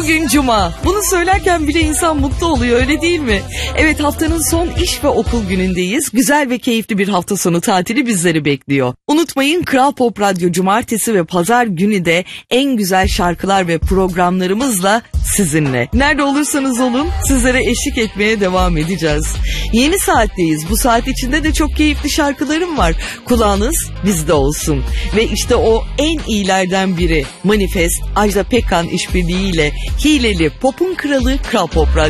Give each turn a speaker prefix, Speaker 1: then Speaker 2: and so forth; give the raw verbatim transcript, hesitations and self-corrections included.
Speaker 1: Bugün Cuma. Bunu söylerken bile insan mutlu oluyor, öyle değil mi? Evet, haftanın son iş ve okul günündeyiz. Güzel ve keyifli bir hafta sonu tatili bizleri bekliyor. Unutmayın, Kral Pop Radyo cumartesi ve pazar günü de en güzel şarkılar ve programlarımızla sizinle. Nerede olursanız olun sizlere eşlik etmeye devam edeceğiz. Yeni saatteyiz. Bu saat içinde de çok keyifli şarkılarım var. Kulağınız bizde olsun. Ve işte o en iyilerden biri Manifest, Ajda Pekkan işbirliğiyle Hileli Pop'un kralı Kral Pop Radyo.